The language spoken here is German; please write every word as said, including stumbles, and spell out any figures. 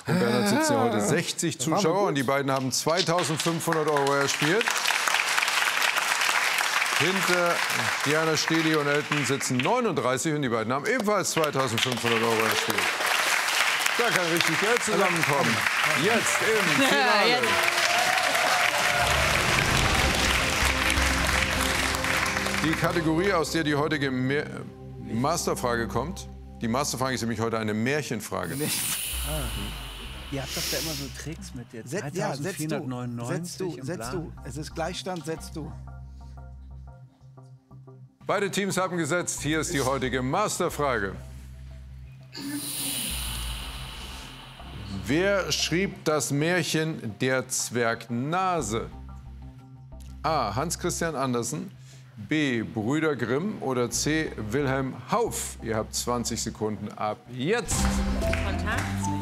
Und Bernhard sitzen ja heute sechzig Zuschauer und die beiden haben zweitausendfünfhundert Euro erspielt. Hinter Diana Steli und Elton sitzen neununddreißig und die beiden haben ebenfalls zweitausendfünfhundert Euro erspielt. Da kann richtig Geld zusammenkommen. Jetzt im Finale. Die Kategorie, aus der die heutige Mer Masterfrage kommt. Die Masterfrage ist nämlich heute eine Märchenfrage. Ah. Ihr habt doch da immer so Tricks mit der dreitausendvierhundertneunundneunzig. Setz du, setz du. Es ist Gleichstand, setzt du. Beide Teams haben gesetzt. Hier ist die heutige Masterfrage. Wer schrieb das Märchen Der Zwergnase? A. Hans Christian Andersen, B. Brüder Grimm oder C. Wilhelm Hauff? Ihr habt zwanzig Sekunden ab jetzt. Spontan.